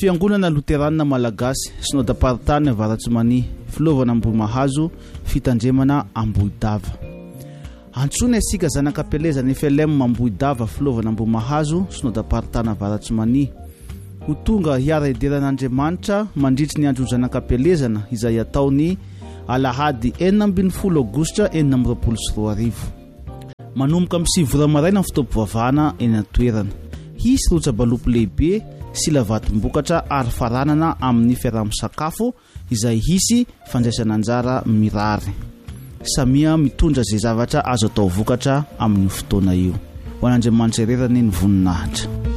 Fiangonana Luterana Malagasy Synodapartany Avaratsomania filovana Ambohimahazo fitandremana Ambohidava. Antsona isika zanakapelezana FLM Ambohidava filovana Ambohimahazo Synodapartany Avaratsomania. Ho tonga hiara idiran'Andriamanitra mandritry ny andro zanakapelezana izay ataony Alahady 12 Aogositra 2022. Manomboka amin'ny 7 maraina ny fitoam-pivavahana eny an-toerana. Hisy rotsabalopo lehibe sy lavatom-bokatra ary faranana amin'ny fiaraha-misakafo izay hisy fandraisana anjara mirary. Samia mitondra izay zavatra azo atao vokatra amin'ny fotoana io. Ho an'Andriamanitra rerany ny voninahitra.